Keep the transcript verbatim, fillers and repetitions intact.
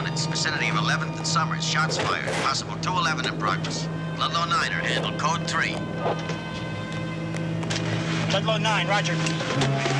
units, vicinity of eleventh and Summers. Shots fired. Possible two eleven in progress. Ludlow niner, handle code three. Ludlow nine, roger.